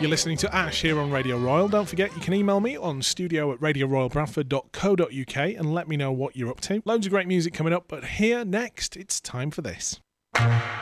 You're listening to Ash here on Radio Royal. Don't forget, you can email me on studio@radioroyalbradford.co.uk and let me know what you're up to. Loads of great music coming up, but here next, it's time for this.